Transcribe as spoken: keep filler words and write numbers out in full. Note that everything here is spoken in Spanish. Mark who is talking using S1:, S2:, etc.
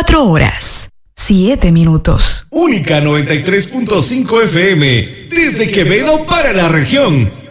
S1: Cuatro horas, siete minutos.
S2: Única noventa y tres punto cinco F M, desde Quevedo para la región.